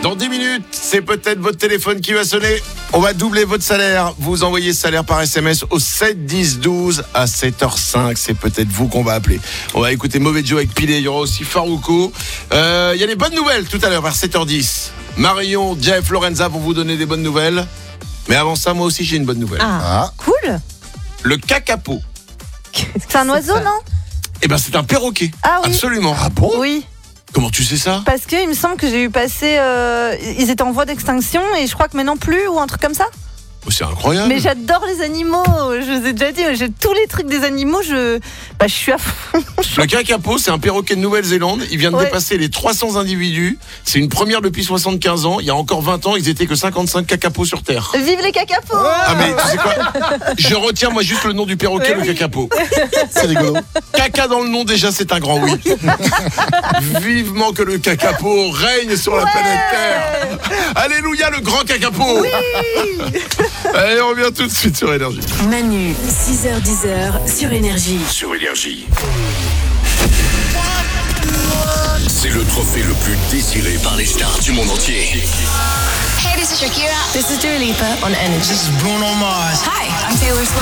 Dans 10 minutes, c'est peut-être votre téléphone qui va sonner. On va doubler votre salaire. Vous envoyez ce salaire par SMS au 7 10 12 à 7h05. C'est peut-être vous qu'on va appeler. On va écouter Mauvais Joe avec Pilé. Il y aura aussi Farouko. Il y a des bonnes nouvelles tout à l'heure vers 7h10. Marion, Jeff, Lorenza vont vous donner des bonnes nouvelles. Mais avant ça, moi aussi, j'ai une bonne nouvelle. Ah, cool. Le kakapo. C'est un oiseau, non? Eh ben, c'est un perroquet. Ah oui. Absolument. Ah bon? Oui. Comment tu sais ça? Parce qu'il me semble que j'ai eu passer. Ils étaient en voie d'extinction et je crois que maintenant plus ou un truc comme ça. Oh, c'est incroyable. Mais j'adore les animaux. Je vous ai déjà dit, j'ai tous les trucs des animaux. Je suis à fond. Le kakapo, c'est un perroquet de Nouvelle-Zélande. Il vient de dépasser les 300 individus. C'est une première depuis 75 ans. Il y a encore 20 ans, ils étaient que 55 kakapos sur Terre. Vive les kakapos. Ah mais tu sais quoi? Je retiens moi juste le nom du perroquet, le kakapo. C'est rigolo. Caca dans le nom déjà, c'est un grand oui. Vivement que le kakapo règne sur la planète Terre. Alléluia, le grand kakapo. Allez, on revient tout de suite sur Énergie. Manu, 6h-10h sur Énergie. Sur Énergie. C'est le trophée le plus désiré par les stars du monde entier. Hey, this is Shakira. This is Dua Lipa on Energy. This is Bruno Mars. Hi, I'm Taylor Swift.